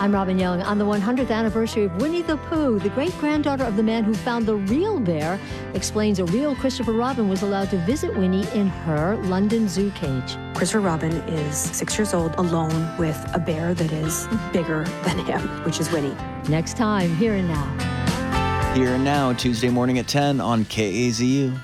I'm Robin Young. On the 100th anniversary of Winnie the Pooh, the great-granddaughter of the man who found the real bear explains a real Christopher Robin was allowed to visit Winnie in her London zoo cage. Christopher Robin is 6 years old, alone with a bear that is bigger than him, which is Winnie. Next time, Here and Now. Here and Now, Tuesday morning at 10 on KAZU.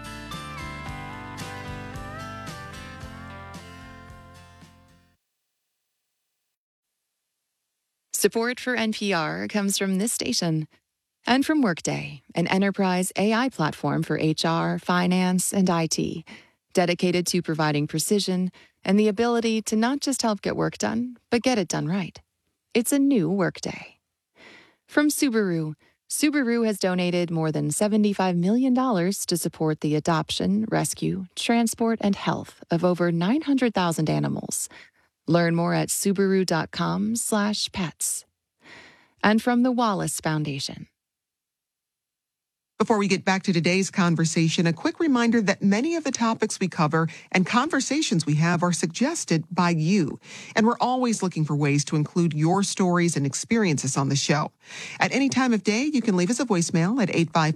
Support for NPR comes from this station and from Workday, an enterprise AI platform for HR, finance, and IT, dedicated to providing precision and the ability to not just help get work done, but get it done right. It's a new Workday. From Subaru, Subaru has donated more than $75 million to support the adoption, rescue, transport, and health of over 900,000 animals. Learn more at Subaru.com/pets. And from the Wallace Foundation. Before we get back to today's conversation, a quick reminder that many of the topics we cover and conversations we have are suggested by you. And we're always looking for ways to include your stories and experiences on the show. At any time of day, you can leave us a voicemail at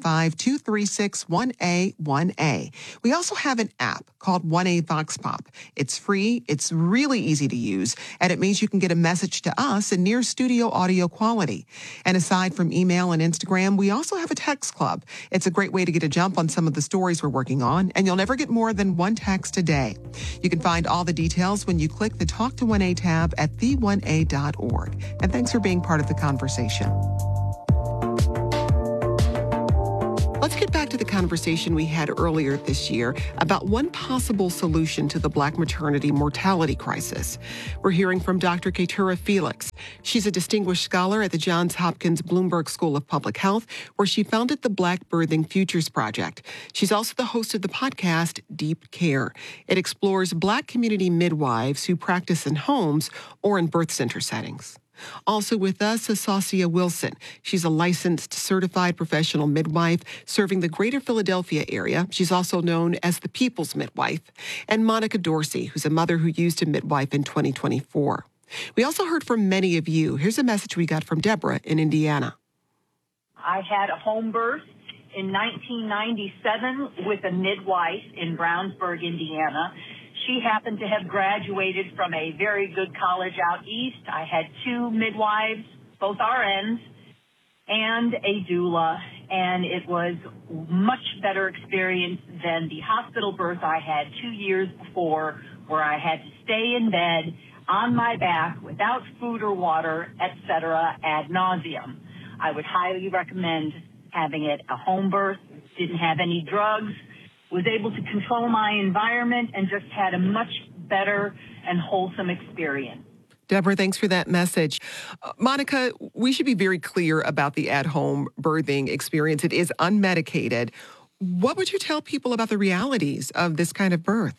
855-236-1A1A. We also have an app called 1A Vox Pop. It's free, it's really easy to use, and it means you can get a message to us in near studio audio quality. And aside from email and Instagram, we also have a text club. It's a great way to get a jump on some of the stories we're working on, and you'll never get more than one text a day. You can find all the details when you click the Talk to 1A tab at the1a.org. And thanks for being part of the conversation. Let's get back to the conversation we had earlier this year about one possible solution to the Black maternity mortality crisis. We're hearing from Dr. Keturah Felix. She's a distinguished scholar at the Johns Hopkins Bloomberg School of Public Health, where she founded the Black Birthing Futures Project. She's also the host of the podcast Deep Care. It explores Black community midwives who practice in homes or in birth center settings. Also with us is Saucia Wilson. She's a licensed certified professional midwife serving the greater Philadelphia area. She's also known as the People's Midwife. And Monica Dorsey, who's a mother who used a midwife in 2024. We also heard from many of you. Here's a message we got from Deborah in Indiana. I had a home birth in 1997 with a midwife in Brownsburg, Indiana. She happened to have graduated from a very good college out east. I had two midwives, both RNs, and a doula, and it was much better experience than the hospital birth I had 2 years before, where I had to stay in bed on my back without food or water, etc., ad nauseum. I would highly recommend having it a home birth. Didn't have any drugs. Was able to control my environment and just had a much better and wholesome experience. Deborah, thanks for that message. Monica, we should be very clear about the at-home birthing experience. It is unmedicated. What would you tell people about the realities of this kind of birth?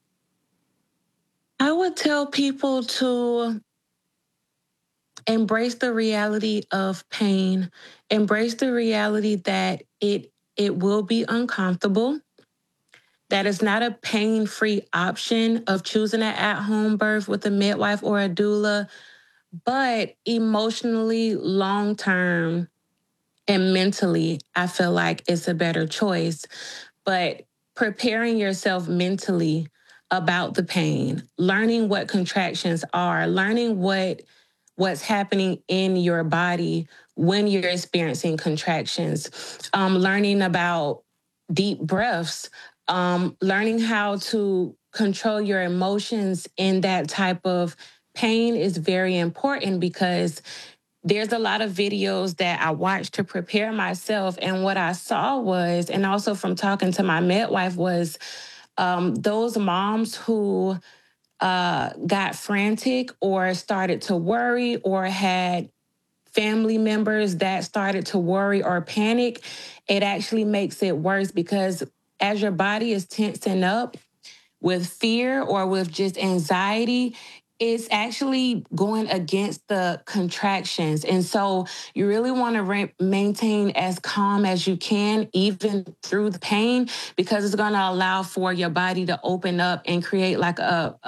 I would tell people to embrace the reality of pain, embrace the reality that it will be uncomfortable. That is not a pain-free option of choosing an at-home birth with a midwife or a doula, but emotionally, long-term, and mentally, I feel like it's a better choice. But preparing yourself mentally about the pain, learning what contractions are, learning what's happening in your body when you're experiencing contractions, learning about deep breaths, learning how to control your emotions in that type of pain is very important, because there's a lot of videos that I watched to prepare myself. And what I saw was, and also from talking to my midwife, was those moms who got frantic or started to worry or had family members that started to worry or panic, it actually makes it worse, because as your body is tensing up with fear or with just anxiety, it's actually going against the contractions. And so you really want to maintain as calm as you can, even through the pain, because it's going to allow for your body to open up and create like a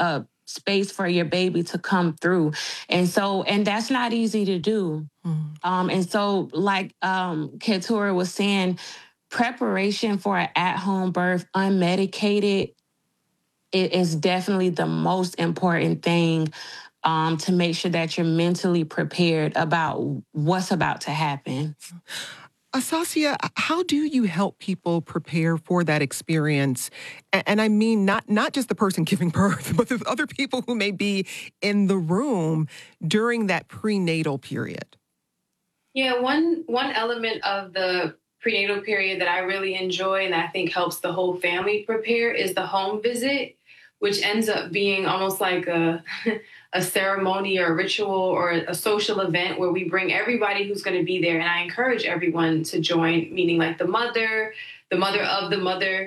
space for your baby to come through. And that's not easy to do. And so like Keturah was saying, preparation for an at-home birth unmedicated, it is definitely the most important thing to make sure that you're mentally prepared about what's about to happen. Asasia, how do you help people prepare for that experience? And I mean, not just the person giving birth, but the other people who may be in the room during that prenatal period. Yeah, one element of the prenatal period that I really enjoy and I think helps the whole family prepare is the home visit, which ends up being almost like a ceremony or a ritual or a social event where we bring everybody who's going to be there. And I encourage everyone to join, meaning like the mother of the mother,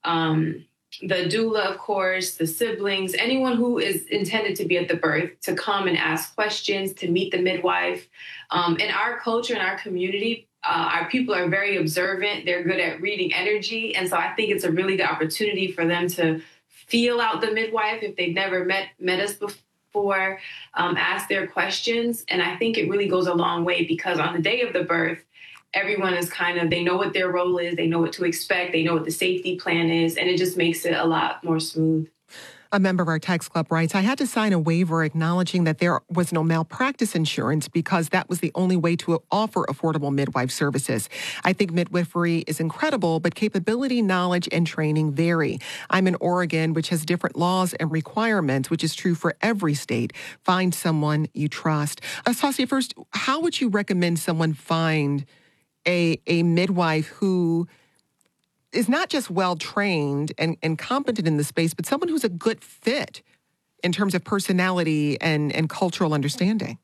the doula, of course, the siblings, anyone who is intended to be at the birth to come and ask questions, to meet the midwife. In our culture, in our community, our people are very observant. They're good at reading energy. And so I think it's a really good opportunity for them to feel out the midwife if they've never met us before, ask their questions. And I think it really goes a long way because on the day of the birth, everyone is they know what their role is, they know what to expect, they know what the safety plan is, and it just makes it a lot more smooth. A member of our Tax Club writes, I had to sign a waiver acknowledging that there was no malpractice insurance because that was the only way to offer affordable midwife services. I think midwifery is incredible, but capability, knowledge, and training vary. I'm in Oregon, which has different laws and requirements, which is true for every state. Find someone you trust. Asasia, first, how would you recommend someone find a midwife who is not just well-trained and competent in the space, but someone who's a good fit in terms of personality and cultural understanding?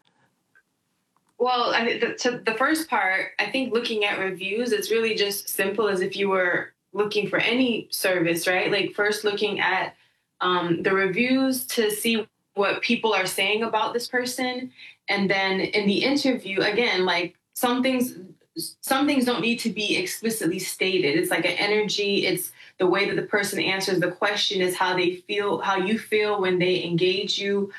Well, to the first part, I think looking at reviews, it's really just simple as if you were looking for any service, right? Like first looking at the reviews to see what people are saying about this person. And then in the interview, again, like some things don't need to be explicitly stated. It's like an energy. It's the way that the person answers the question is how they feel, how you feel when they engage you.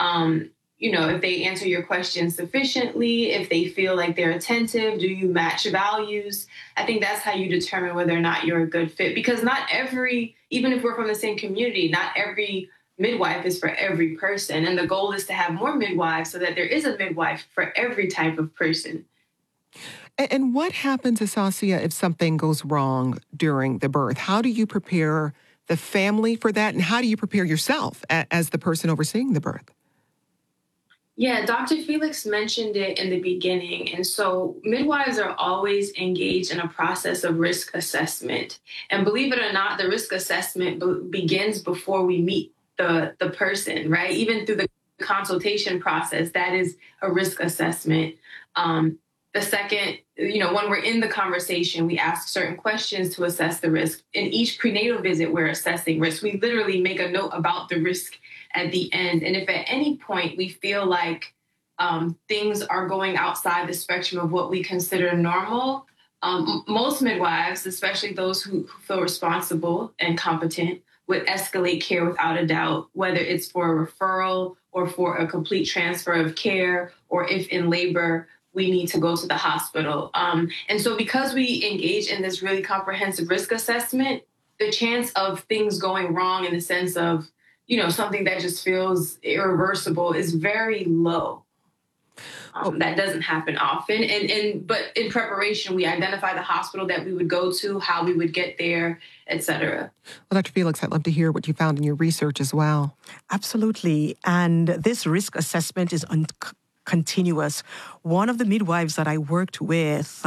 If they answer your question sufficiently, if they feel like they're attentive, do you match values? I think that's how you determine whether or not you're a good fit. Because even if we're from the same community, not every midwife is for every person. And the goal is to have more midwives so that there is a midwife for every type of person. And what happens, Asasia, if something goes wrong during the birth? How do you prepare the family for that? And how do you prepare yourself as the person overseeing the birth? Yeah, Dr. Felix mentioned it in the beginning. And so midwives are always engaged in a process of risk assessment. And believe it or not, the risk assessment begins before we meet the person, right? Even through the consultation process, that is a risk assessment. The second, when we're in the conversation, we ask certain questions to assess the risk. In each prenatal visit, we're assessing risk. We literally make a note about the risk at the end. And if at any point we feel like things are going outside the spectrum of what we consider normal, most midwives, especially those who feel responsible and competent, would escalate care without a doubt, whether it's for a referral or for a complete transfer of care, or if in labor, we need to go to the hospital. And so because we engage in this really comprehensive risk assessment, the chance of things going wrong in the sense of, something that just feels irreversible is very low. That doesn't happen often. But in preparation, we identify the hospital that we would go to, how we would get there, et cetera. Well, Dr. Felix, I'd love to hear what you found in your research as well. Absolutely. And this risk assessment is continuous. One of the midwives that I worked with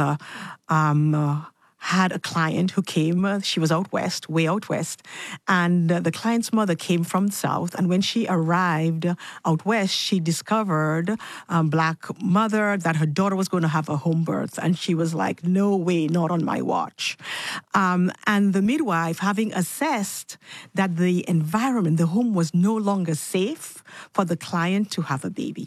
had a client who came, she was way out west, and the client's mother came from south. And when she arrived out west, she discovered Black mother that her daughter was going to have a home birth. And she was like, no way, not on my watch. And the midwife, having assessed that the environment, the home was no longer safe for the client to have a baby.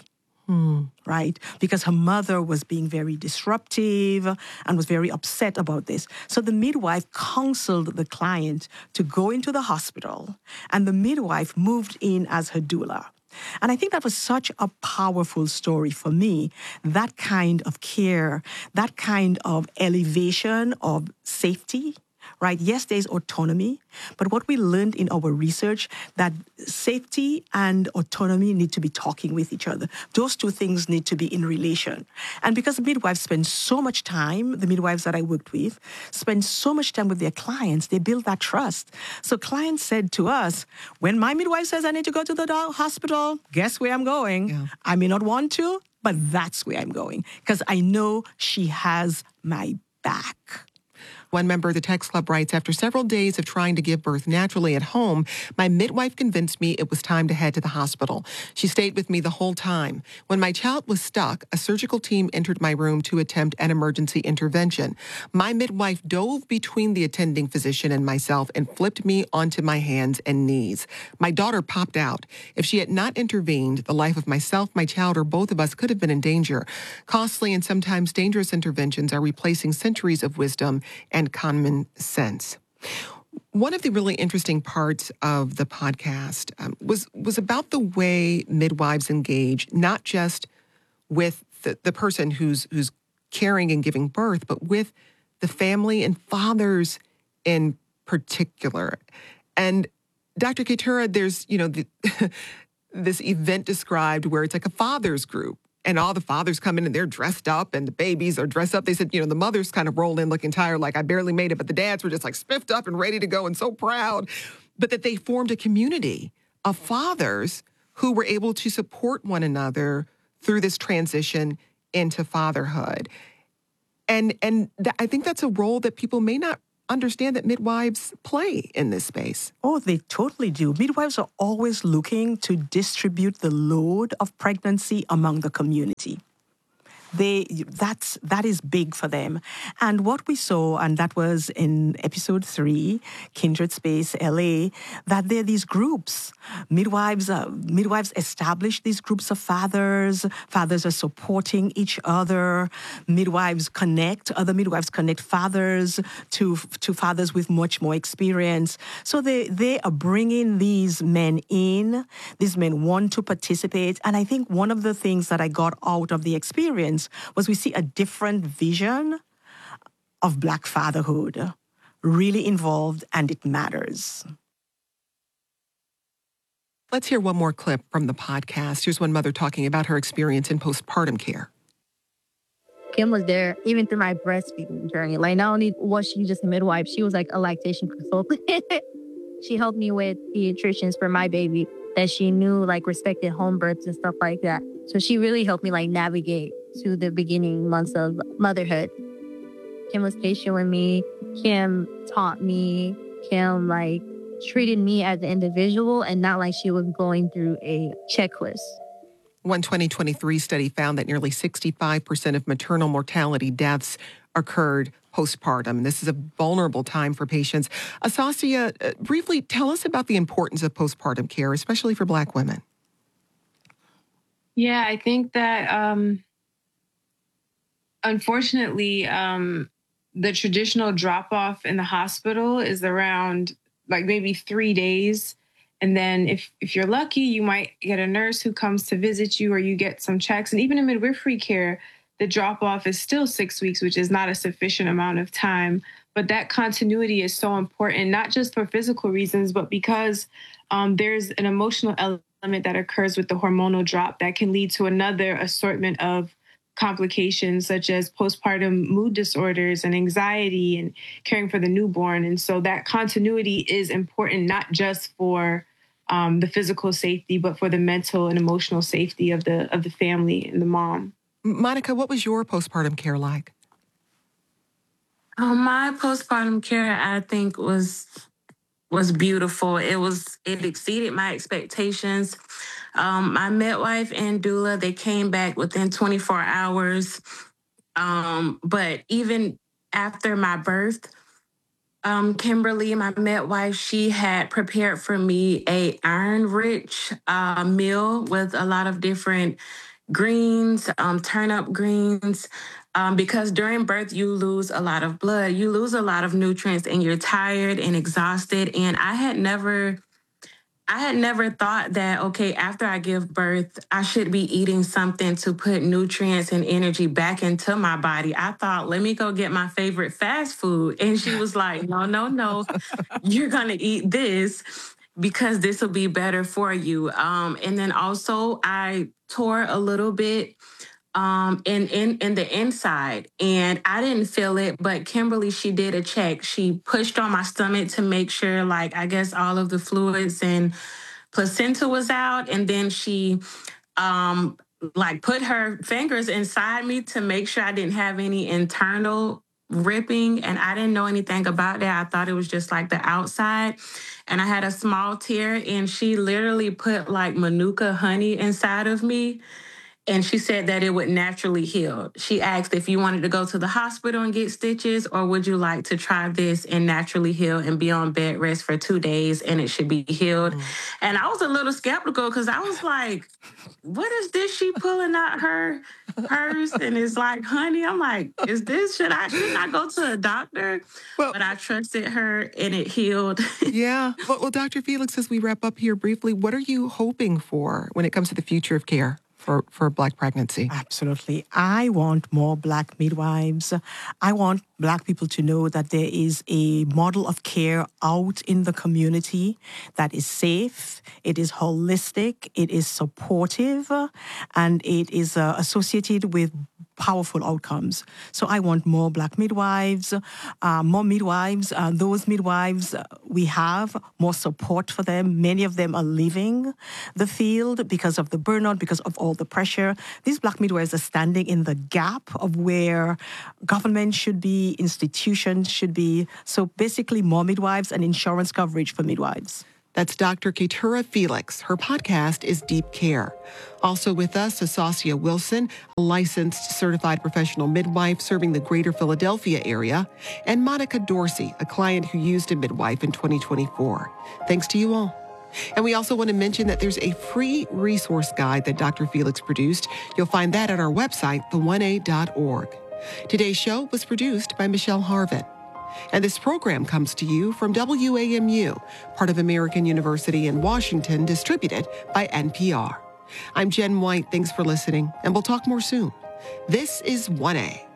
Right? Because her mother was being very disruptive and was very upset about this. So the midwife counseled the client to go into the hospital, and the midwife moved in as her doula. And I think that was such a powerful story for me. That kind of care, that kind of elevation of safety, right? Yes, there's autonomy, but what we learned in our research that safety and autonomy need to be talking with each other. Those two things need to be in relation. And because midwives spend so much time, the midwives that I worked with spend so much time with their clients, they build that trust. So clients said to us, when my midwife says I need to go to the hospital, guess where I'm going? Yeah. I may not want to, but that's where I'm going because I know she has my back. One member of the Text Club writes, after several days of trying to give birth naturally at home, my midwife convinced me it was time to head to the hospital. She stayed with me the whole time. When my child was stuck, a surgical team entered my room to attempt an emergency intervention. My midwife dove between the attending physician and myself and flipped me onto my hands and knees. My daughter popped out. If she had not intervened, the life of myself, my child, or both of us could have been in danger. Costly and sometimes dangerous interventions are replacing centuries of wisdom and common sense. One of the really interesting parts of the podcast was about the way midwives engage, not just with the person who's caring and giving birth, but with the family and fathers in particular. And Dr. Katura, there's this event described where it's like a father's group. And all the fathers come in and they're dressed up and the babies are dressed up. They said, the mothers kind of rolled in looking tired, like I barely made it. But the dads were just like spiffed up and ready to go and so proud. But that they formed a community of fathers who were able to support one another through this transition into fatherhood. And I think that's a role that people may not understand that midwives play in this space. Oh, they totally do. Midwives are always looking to distribute the load of pregnancy among the community. That is big for them. And what we saw, and that was in episode 3, Kindred Space LA, that there are these groups. Midwives establish these groups of fathers. Fathers are supporting each other. Other midwives connect fathers to fathers with much more experience. So they are bringing these men in. These men want to participate. And I think one of the things that I got out of the experience was we see a different vision of Black fatherhood, really involved, and it matters. Let's hear one more clip from the podcast. Here's one mother talking about her experience in postpartum care. Kim was there even through my breastfeeding journey. Like, not only was she just a midwife, she was like a lactation consultant. She helped me with pediatricians for my baby that she knew, like, respected home births and stuff like that. So she really helped me, like, navigate to the beginning months of motherhood. Kim was patient with me. Kim taught me. Kim, like, treated me as an individual and not like she was going through a checklist. One 2023 study found that nearly 65% of maternal mortality deaths occurred postpartum. This is a vulnerable time for patients. Asasia, briefly tell us about the importance of postpartum care, especially for Black women. Yeah, I think that unfortunately, the traditional drop-off in the hospital is around like maybe 3 days. And then if you're lucky, you might get a nurse who comes to visit you or you get some checks. And even in midwifery care, the drop-off is still 6 weeks, which is not a sufficient amount of time. But that continuity is so important, not just for physical reasons, but because there's an emotional element that occurs with the hormonal drop that can lead to another assortment of complications such as postpartum mood disorders and anxiety and caring for the newborn. And so that continuity is important, not just for the physical safety, but for the mental and emotional safety of the family and the mom. Monica, what was your postpartum care like? My postpartum care, I think, was beautiful. It exceeded my expectations. My midwife and doula, they came back within 24 hours. But even after my birth, Kimberly, my midwife, she had prepared for me a iron-rich meal with a lot of different greens, turnip greens, because during birth, you lose a lot of blood, you lose a lot of nutrients, and you're tired and exhausted. And I had never thought that, okay, after I give birth, I should be eating something to put nutrients and energy back into my body. I thought, let me go get my favorite fast food. And she was like, no, you're going to eat this because this will be better for you. And then also I tore a little bit in the inside, and I didn't feel it, but Kimberly, she did a check. She pushed on my stomach to make sure, like, I guess all of the fluids and placenta was out, and then she put her fingers inside me to make sure I didn't have any internal ripping, and I didn't know anything about that. I thought it was just like the outside, and I had a small tear, and she literally put like Manuka honey inside of me. And she said that it would naturally heal. She asked if you wanted to go to the hospital and get stitches, or would you like to try this and naturally heal and be on bed rest for 2 days and it should be healed. And I was a little skeptical because I was like, what is this? She pulling out her purse and it's like, honey, I'm like, shouldn't I go to a doctor? Well, but I trusted her and it healed. Yeah. Well, Dr. Felix, as we wrap up here briefly, what are you hoping for when it comes to the future of care for Black pregnancy? Absolutely. I want more Black midwives. I want Black people to know that there is a model of care out in the community that is safe, it is holistic, it is supportive, and it is associated with powerful outcomes. So I want more Black midwives, more midwives. Those midwives we have, more support for them. Many of them are leaving the field because of the burnout, because of all the pressure. These Black midwives are standing in the gap of where government should be, institutions should be. So basically more midwives and insurance coverage for midwives. That's Dr. Keturah Felix. Her podcast is Deep Care. Also with us, Asasia Wilson, a licensed certified professional midwife serving the greater Philadelphia area, and Monica Dorsey, a client who used a midwife in 2024. Thanks to you all. And we also want to mention that there's a free resource guide that Dr. Felix produced. You'll find that at our website, the1a.org. Today's show was produced by Michelle Harvin. And this program comes to you from WAMU, part of American University in Washington, distributed by NPR. I'm Jen White. Thanks for listening, and we'll talk more soon. This is 1A.